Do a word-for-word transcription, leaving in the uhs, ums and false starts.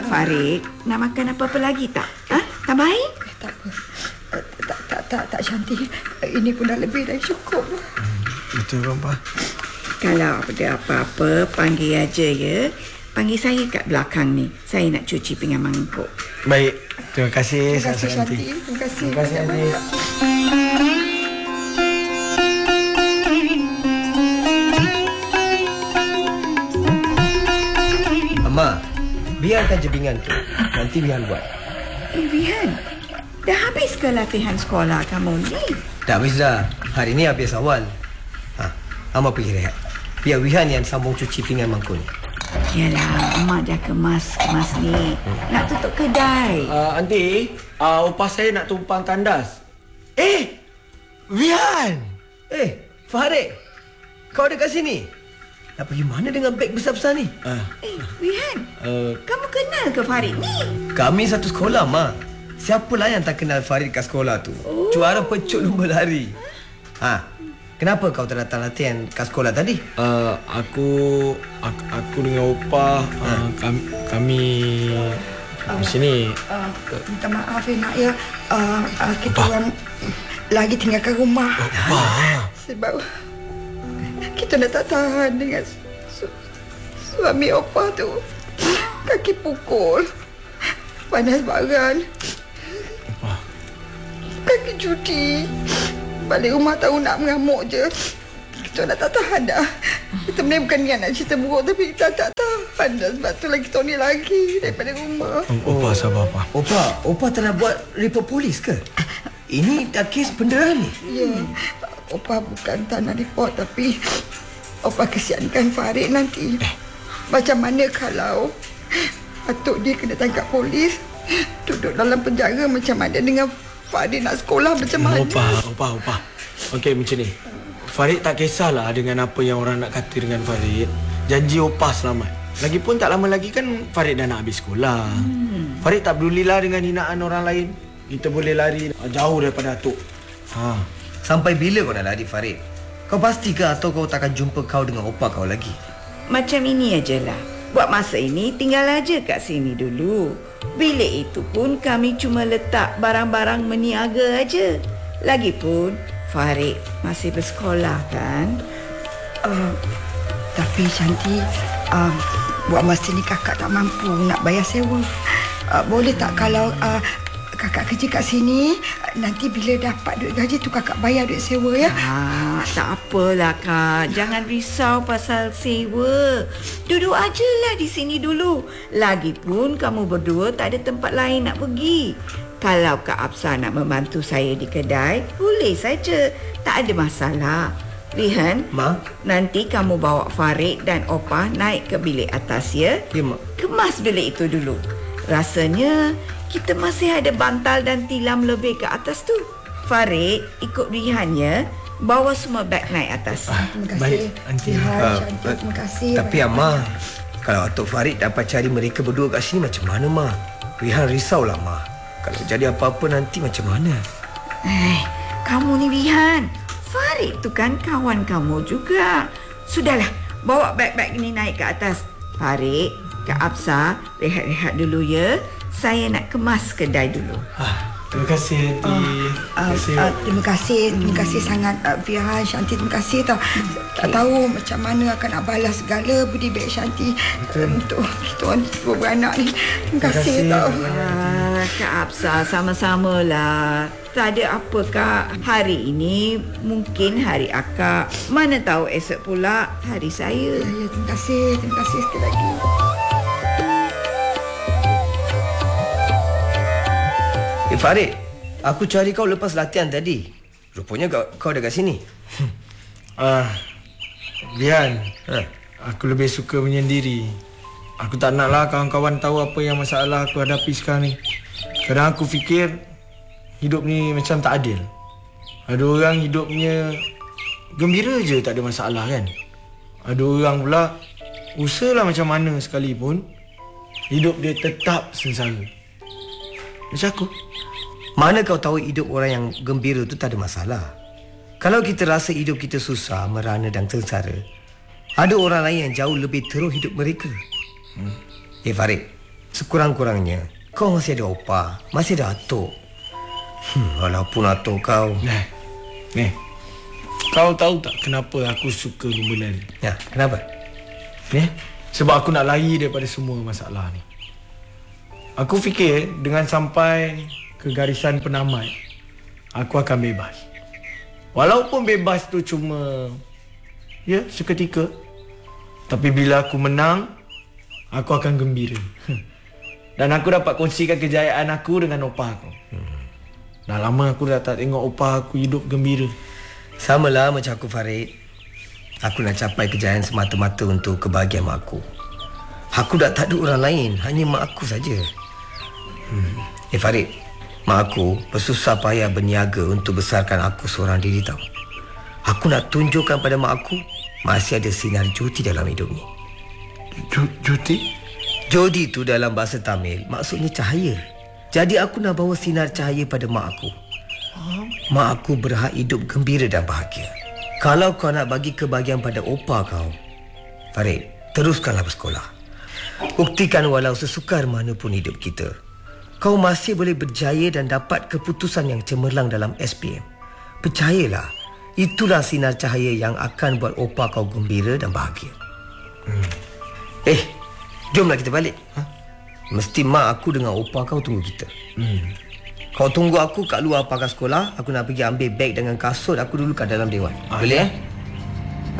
Farid, nak makan apa-apa lagi tak? Ha? Tak baik? Eh, tak apa. Uh, tak, tak, tak, tak cantik. Uh, ini pun dah lebih dari cukup. Hmm, betul kan, Pak? Kalau ada apa-apa, panggil aja ya. Panggil saya kat belakang ni. Saya nak cuci pinggan mangkuk. Baik. Terima kasih. Terima kasih, Shanti. Terima kasih. Terima kasih, Shanti. Mama, biarkan je pinggan tu. Nanti Bihan buat. Eh, Bihan, dah habis ke latihan sekolah kamu ni? Dah habis dah. Hari ni habis awal. Ha, Mama pergi rehat. Biar Wihan yang sambung cuci pinggan mangkuk ni. Yalah, Mak dah kemas-kemas ni. Hmm. Nak tutup kedai. Uh, Aunty, uh, upah saya nak tumpang tandas. Eh, Wihan! Eh, Farid. Kau ada kat sini? Nak pergi mana dengan beg besar-besar ni? Uh, Eh, Wihan, uh, kamu kenal ke Farid ni? Kami satu sekolah, Ma. Siapalah yang tak kenal Farid kat sekolah tu? Oh. Juara pecut lumba lari. Ha, kenapa kau tak datang latihan kat sekolah tadi? uh, aku, aku aku dengan upah uh, uh, kami, kami uh, di sini. Uh, minta maaf ya nak ya. Uh, uh, kita orang lagi tinggalkan rumah. Upah. Sebab kita dah tak tahan dengan su- suami opa tu. Kaki pukul, panas baran, Upah. kaki cuti. Balik rumah tahu nak mengamuk je. Kita dah tak tahan dah. Kita ni bukan niat nak cerita buruk, tapi kita tak tahan dah. Sebab tu lagi kita ni lagi daripada rumah. Oh, Upah sabar, Upah. Opa, Opa tak nak buat report polis ke? Ini dah kes penderaan ni. Ya, opa bukan tak nak report, tapi opa kesiankan Farid nanti. Macam mana kalau atuk dia kena tangkap polis, duduk dalam penjara, macam mana dengan Farid nak sekolah macam mana? Upah, Upah, Upah. Okey, macam ni. Farid tak kisahlah dengan apa yang orang nak kata dengan Farid. Janji Upah selamat. Lagipun tak lama lagi kan Farid dah nak habis sekolah. Hmm. Farid tak pedulilah dengan hinaan orang lain. Kita boleh lari jauh daripada atuk. Ha. Sampai bila kau nak lari, Farid? Kau pasti ke atau kau takkan jumpa kau dengan opa kau lagi? Macam ini ajalah. Buat masa ini tinggal aja kat sini dulu. Bilik itu pun kami cuma letak barang-barang meniaga aja. Lagipun Farid masih bersekolah kan? Uh, tapi Shanti, uh, buat masa ni kakak tak mampu nak bayar sewa. Uh, boleh tak kalau uh, kakak kerja kat sini, nanti bila dapat duit gaji tu kakak bayar duit sewa ya? Ah, tak apalah Kak. Jangan risau pasal sewa. Duduk ajalah di sini dulu. Lagipun kamu berdua tak ada tempat lain nak pergi. Kalau Kak Absa nak membantu saya di kedai, boleh saja. Tak ada masalah. Rihan, Ma? nanti kamu bawa Farid dan Opah naik ke bilik atas ya. Ya, Mak. Kemas bilik itu dulu. Rasanya kita masih ada bantal dan tilam lebih ke atas tu. Farid, ikut Rihan ya. Bawa semua beg naik atas. Ah, Terima kasih. baik, Aunty. Ya, Uh, Shanti, terima kasih. Tapi Amma, kalau Atuk Farid dapat cari mereka berdua kat sini macam mana, Ma? Rihan risaulah, Ma. Kalau jadi apa-apa nanti macam mana? Eh, kamu ni Rihan. Farid tu kan kawan kamu juga. Sudahlah, bawa beg-beg ni naik ke atas. Farid, Kak Absa, rehat-rehat dulu ya. Saya nak kemas kedai dulu. Ah, terima kasih, Aunty. Uh, Terima kasih. uh, terima kasih, terima kasih sangat uh, Fihan, Shanti, terima kasih tau. Tak tahu macam mana akan nak balas segala budi baik Shanti uh, untuk kita orang dua beranak ni. Terima kasih tau. Ah, Kak Absa, sama-samalah. Tak ada apa Kak. Hari ini mungkin hari akak. Mana tahu esok pula hari saya. Ya, ya, terima kasih, terima kasih sekali lagi. Eh, Farid, aku cari kau lepas latihan tadi. Rupanya kau, kau dah kat sini. Ah, Lian, Ha? aku lebih suka menyendiri. Aku tak naklah kawan-kawan tahu apa yang masalah aku hadapi sekarang ni. Kadang aku fikir hidup ni macam tak adil. Ada orang hidupnya gembira je, tak ada masalah kan. Ada orang pula usahalah macam mana sekalipun hidup dia tetap sengsara. Macam aku. Mana kau tahu hidup orang yang gembira tu tak ada masalah? Kalau kita rasa hidup kita susah, merana dan sengsara, ada orang lain yang jauh lebih teruk hidup mereka. Hmm. Eh Farid, Sekurang-kurangnya kau masih ada opa, masih ada atuk. Hmm, walaupun atuk kau. Nah, ni. Kau tahu tak kenapa aku suka lumba lari? Ya, kenapa? Ni, sebab aku nak lari daripada semua masalah ni. Aku fikir dengan sampai ke garisan penamat, aku akan bebas. Walaupun bebas tu cuma ya, seketika. Tapi bila aku menang, aku akan gembira. Dan aku dapat kongsikan kejayaan aku dengan opah aku. Hmm. Dah lama aku dah tak tengok opah aku hidup gembira. Sama lah macam aku, Farid. Aku nak capai kejayaan semata-mata untuk kebahagiaan mak aku. Aku dah tak ada orang lain, hanya mak aku saja. Hmm. Eh Farid, mak aku bersusah payah berniaga untuk besarkan aku seorang diri tahu. Aku nak tunjukkan pada mak aku masih ada sinar joti dalam hidup ni. Joti? Jodi tu dalam bahasa Tamil maksudnya cahaya. Jadi aku nak bawa sinar cahaya pada mak aku. Mak aku berhak hidup gembira dan bahagia. Kalau kau nak bagi kebahagiaan pada opa kau, Farid, teruskanlah bersekolah. Buktikan walau sesukar mana pun hidup kita, kau masih boleh berjaya dan dapat keputusan yang cemerlang dalam S P M. Percayalah, itulah sinar cahaya yang akan buat opa kau gembira dan bahagia. Hmm. Eh, jomlah kita balik. Ha? Mesti mak aku dengan opa kau tunggu kita. Hmm. Kau tunggu aku kat luar pagar sekolah. Aku nak pergi ambil beg dengan kasut aku dulu kat dalam dewan. Ah, boleh ya? eh?